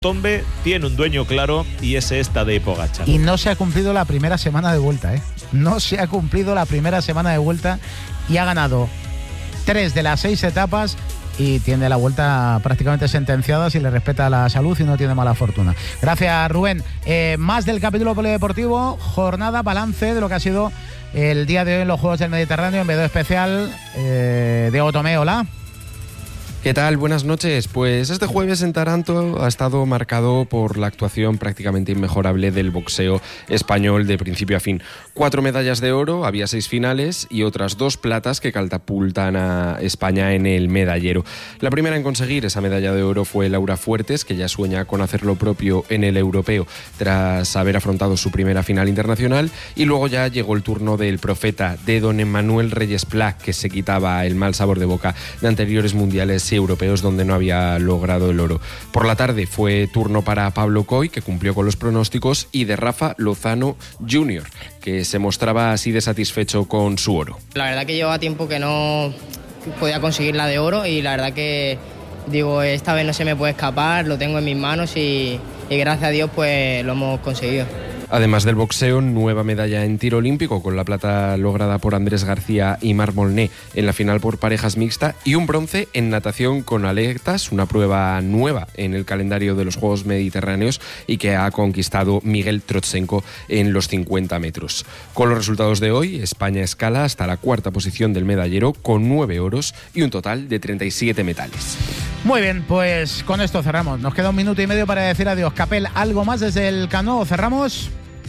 Tombe tiene un dueño claro y es esta de Pogačar. Y no se ha cumplido la primera semana de vuelta, ¿eh? No se ha cumplido la primera semana de vuelta y ha ganado 3 de las 6 etapas y tiene la vuelta prácticamente sentenciada si le respeta la salud y no tiene mala fortuna. Gracias, Rubén. Más del capítulo polideportivo, jornada, balance de lo que ha sido el día de hoy en los Juegos del Mediterráneo en B2 especial. Diego Tomé, hola. ¿Qué tal? Buenas noches. Pues este jueves en Taranto ha estado marcado por la actuación prácticamente inmejorable del boxeo español de principio a fin. 4 medallas de oro, había 6 finales y otras 2 platas que catapultan a España en el medallero. La primera en conseguir esa medalla de oro fue Laura Fuertes, que ya sueña con hacer lo propio en el europeo tras haber afrontado su primera final internacional, y luego ya llegó el turno del profeta, de don Emmanuel Reyes Pla, que se quitaba el mal sabor de boca de anteriores mundiales europeos donde no había logrado el oro. Por la tarde fue turno para Pablo Coy, que cumplió con los pronósticos, y de Rafa Lozano Jr., que se mostraba así de satisfecho con su oro. La verdad que llevaba tiempo que no podía conseguir la de oro y la verdad que digo, esta vez no se me puede escapar, lo tengo en mis manos y gracias a Dios pues lo hemos conseguido. Además del boxeo, nueva medalla en tiro olímpico con la plata lograda por Andrés García y Mar Molné en la final por parejas mixta, y un bronce en natación con aletas, una prueba nueva en el calendario de los Juegos Mediterráneos y que ha conquistado Miguel Trotsenko en los 50 metros. Con los resultados de hoy, España escala hasta la 4ª posición del medallero con 9 oros y un total de 37 metales. Muy bien, pues con esto cerramos. Nos queda 1 minuto y medio para decir adiós. Capel, ¿algo más desde el Cano? ¿Cerramos?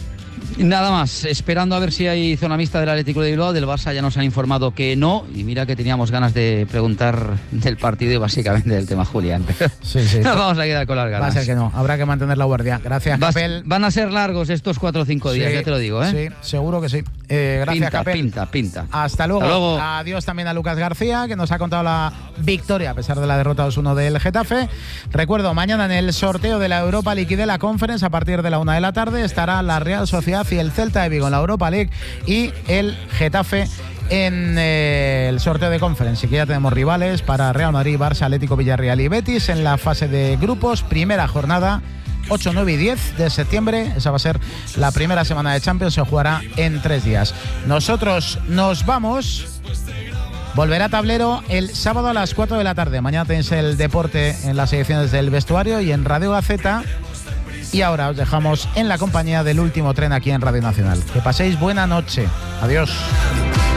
Nada más, esperando a ver si hay zona mixta del Atlético de Bilbao. Del Barça ya nos han informado que no, y mira que teníamos ganas de preguntar del partido y básicamente del tema Julián. Sí. Nos vamos a quedar con las ganas. Va a ser que no, habrá que mantener la guardia. Gracias, Capel. Van a ser largos estos 4 o 5 días, ya te lo digo, ¿eh? Sí, seguro que sí. Gracias, Capel. Pinta. Hasta luego. Adiós también a Lucas García, que nos ha contado la victoria a pesar de la derrota 2-1 del Getafe. Recuerdo, mañana en el sorteo de la Europa League y de la Conference, a partir de la 1 de la tarde, estará la Real Sociedad y el Celta de Vigo en la Europa League y el Getafe en el sorteo de Conference. Y que ya tenemos rivales para Real Madrid, Barça, Atlético, Villarreal y Betis en la fase de grupos. Primera jornada, 8, 9 y 10 de septiembre. Esa va a ser la primera semana de Champions. Se jugará en 3 días. Nosotros nos vamos. Volverá Tablero el sábado a las 4 de la tarde. Mañana tenéis el deporte en las ediciones del vestuario y en Radio Gaceta. Y ahora os dejamos en la compañía del último tren aquí en Radio Nacional. Que paséis buena noche. Adiós.